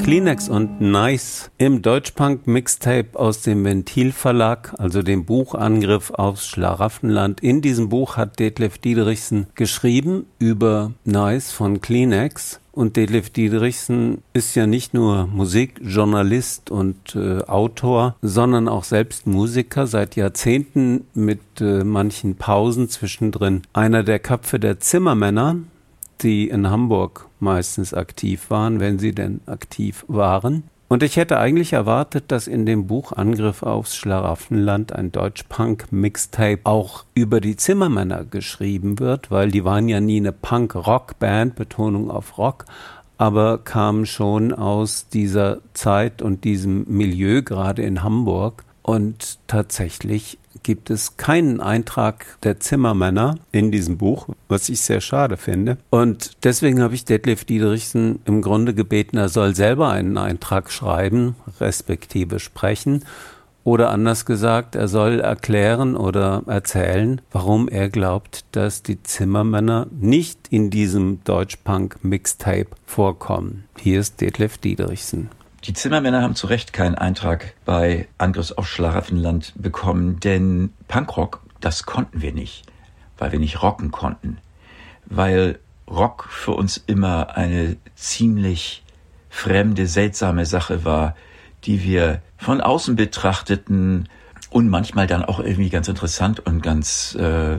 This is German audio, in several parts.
Kleenex und Nice im Deutschpunk-Mixtape aus dem Ventil-Verlag, also dem Buch Angriff aufs Schlaraffenland. In diesem Buch hat Detlef Diederichsen geschrieben über Nice von Kleenex. Und Detlef Diederichsen ist ja nicht nur Musikjournalist und Autor, sondern auch selbst Musiker, seit Jahrzehnten mit manchen Pausen zwischendrin. Einer der Köpfe der Zimmermänner, die in Hamburg meistens aktiv waren, wenn sie denn aktiv waren. Und ich hätte eigentlich erwartet, dass in dem Buch Angriff aufs Schlaraffenland ein Deutsch-Punk-Mixtape auch über die Zimmermänner geschrieben wird, weil die waren ja nie eine Punk-Rock-Band, Betonung auf Rock, aber kamen schon aus dieser Zeit und diesem Milieu, gerade in Hamburg. Und tatsächlich gibt es keinen Eintrag der Zimmermänner in diesem Buch, was ich sehr schade finde. Und deswegen habe ich Detlef Diederichsen im Grunde gebeten, er soll selber einen Eintrag schreiben, respektive sprechen. Oder anders gesagt, er soll erklären oder erzählen, warum er glaubt, dass die Zimmermänner nicht in diesem Deutschpunk-Mixtape vorkommen. Hier ist Detlef Diederichsen. Die Zimmermänner haben zu Recht keinen Eintrag bei Angriff auf Schlaraffenland bekommen, denn Punkrock, das konnten wir nicht, weil wir nicht rocken konnten, weil Rock für uns immer eine ziemlich fremde, seltsame Sache war, die wir von außen betrachteten und manchmal dann auch irgendwie ganz interessant und ganz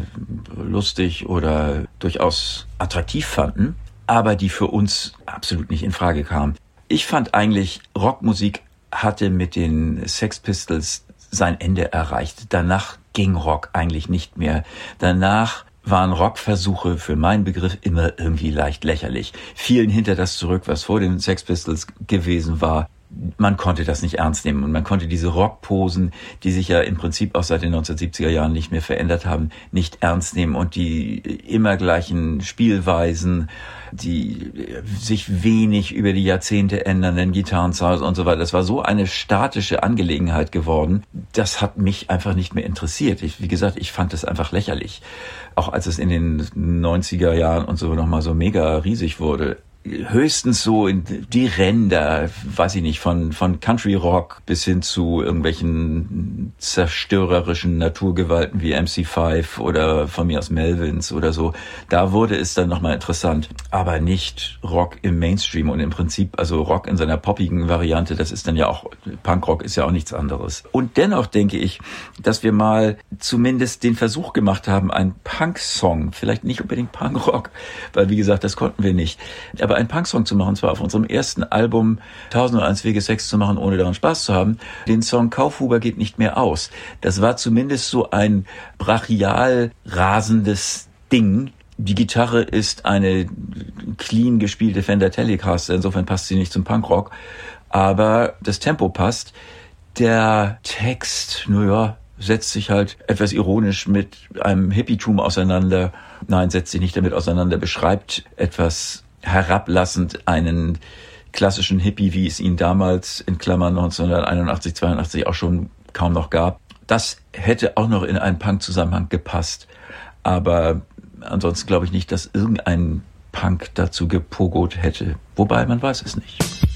lustig oder durchaus attraktiv fanden, aber die für uns absolut nicht in Frage kam. Ich fand eigentlich, Rockmusik hatte mit den Sex Pistols sein Ende erreicht. Danach ging Rock eigentlich nicht mehr. Danach waren Rockversuche für meinen Begriff immer irgendwie leicht lächerlich. Fielen hinter das zurück, was vor den Sex Pistols gewesen war. Man konnte das nicht ernst nehmen und man konnte diese Rockposen, die sich ja im Prinzip auch seit den 1970er Jahren nicht mehr verändert haben, nicht ernst nehmen und die immer gleichen Spielweisen, die sich wenig über die Jahrzehnte ändernden Gitarrensounds und so weiter. Das war so eine statische Angelegenheit geworden. Das hat mich einfach nicht mehr interessiert. Wie gesagt, ich fand das einfach lächerlich. Auch als es in den 90er Jahren und so nochmal so mega riesig wurde. Höchstens so in die Ränder, weiß ich nicht, von Country Rock bis hin zu irgendwelchen zerstörerischen Naturgewalten wie MC5 oder von mir aus Melvins oder so. Da wurde es dann nochmal interessant. Aber nicht Rock im Mainstream und im Prinzip, also Rock in seiner poppigen Variante, das ist dann ja auch, Punkrock ist ja auch nichts anderes. Und dennoch denke ich, dass wir mal zumindest den Versuch gemacht haben, einen Punk-Song, vielleicht nicht unbedingt Punkrock, weil wie gesagt, das konnten wir nicht, aber einen Punksong zu machen, zwar auf unserem ersten Album 1001 Wege Sex zu machen, ohne daran Spaß zu haben, den Song Kaufhuber geht nicht mehr aus. Das war zumindest so ein brachial rasendes Ding. Die Gitarre ist eine clean gespielte Fender Telecaster, insofern passt sie nicht zum Punkrock, aber das Tempo passt. Der Text, setzt sich halt etwas ironisch mit einem Hippietum auseinander. Nein, setzt sich nicht damit auseinander, beschreibt etwas herablassend einen klassischen Hippie, wie es ihn damals in Klammern 1981, 82 auch schon kaum noch gab. Das hätte auch noch in einen Punk-Zusammenhang gepasst. Aber ansonsten glaube ich nicht, dass irgendein Punk dazu gepogot hätte. Wobei, man weiß es nicht.